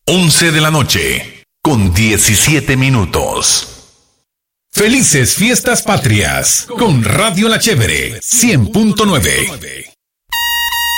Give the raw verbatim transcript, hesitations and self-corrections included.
once de la noche, con diecisiete minutos. Felices Fiestas Patrias, con Radio La Chévere, cien punto nueve.